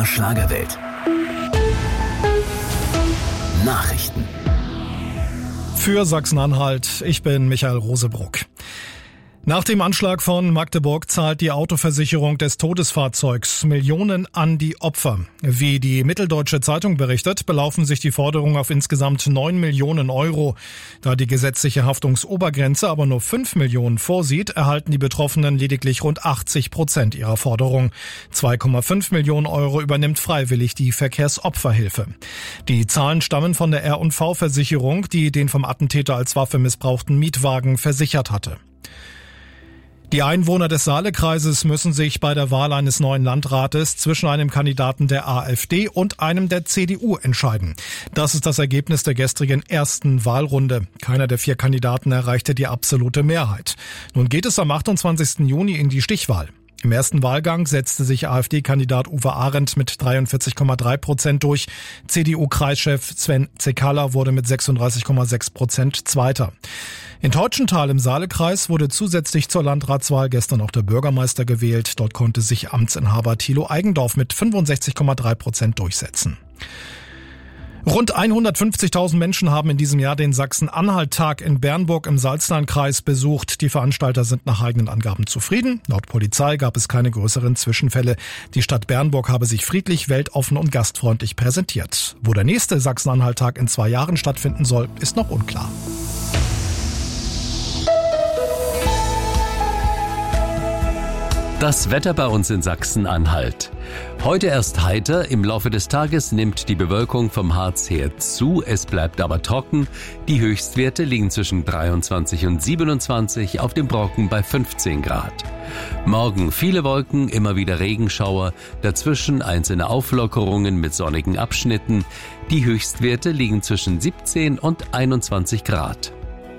Schlagerwelt. Nachrichten. Für Sachsen-Anhalt, ich bin Michael Rosebruck. Nach dem Anschlag von Magdeburg zahlt die Autoversicherung des Todesfahrzeugs Millionen an die Opfer. Wie die Mitteldeutsche Zeitung berichtet, belaufen sich die Forderungen auf insgesamt 9 Millionen Euro. Da die gesetzliche Haftungsobergrenze aber nur 5 Millionen vorsieht, erhalten die Betroffenen lediglich rund 80% ihrer Forderung. 2,5 Millionen Euro übernimmt freiwillig die Verkehrsopferhilfe. Die Zahlen stammen von der R&V-Versicherung, die den vom Attentäter als Waffe missbrauchten Mietwagen versichert hatte. Die Einwohner des Saalekreises müssen sich bei der Wahl eines neuen Landrates zwischen einem Kandidaten der AfD und einem der CDU entscheiden. Das ist das Ergebnis der gestrigen ersten Wahlrunde. Keiner der 4 Kandidaten erreichte die absolute Mehrheit. Nun geht es am 28. Juni in die Stichwahl. Im ersten Wahlgang setzte sich AfD-Kandidat Uwe Arendt mit 43,3% durch. CDU-Kreischef Sven Zekala wurde mit 36,6% Zweiter. In Teutschenthal im Saalekreis wurde zusätzlich zur Landratswahl gestern auch der Bürgermeister gewählt. Dort konnte sich Amtsinhaber Thilo Eigendorf mit 65,3% durchsetzen. Rund 150.000 Menschen haben in diesem Jahr den Sachsen-Anhalt-Tag in Bernburg im Salzlernkreis besucht. Die Veranstalter sind nach eigenen Angaben zufrieden. Laut Polizei gab es keine größeren Zwischenfälle. Die Stadt Bernburg habe sich friedlich, weltoffen und gastfreundlich präsentiert. Wo der nächste Sachsen-Anhalt-Tag in 2 Jahren stattfinden soll, ist noch unklar. Das Wetter bei uns in Sachsen-Anhalt. Heute erst heiter, im Laufe des Tages nimmt die Bewölkung vom Harz her zu, es bleibt aber trocken. Die Höchstwerte liegen zwischen 23 und 27, auf dem Brocken bei 15 Grad. Morgen viele Wolken, immer wieder Regenschauer, dazwischen einzelne Auflockerungen mit sonnigen Abschnitten. Die Höchstwerte liegen zwischen 17 und 21 Grad.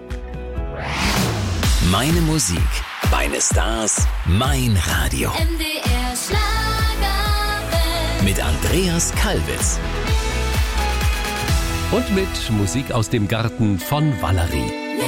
Meine Musik, meine Stars, mein Radio. MDR Schlagerwelt. Mit Andreas Kalbitz. Und mit Musik aus dem Garten von Valerie.